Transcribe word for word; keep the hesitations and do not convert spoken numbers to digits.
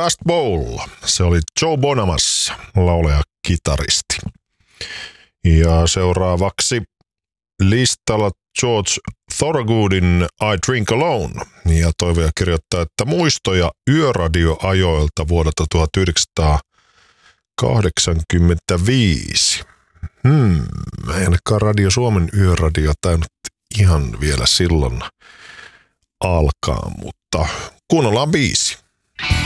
Dust Bowl. Se oli Joe Bonamassa, laulaja kitaristi. Ja seuraavaksi listalla George Thorogoodin I Drink Alone. Ja toivoja kirjoittaa, että muistoja yöradioajoilta vuodelta tuhatyhdeksänsataakahdeksankymmentäviisi. Hmm, ei ainakaan Radio Suomen yöradio tainnut ihan vielä silloin alkaa, mutta kuunnellaan biisi.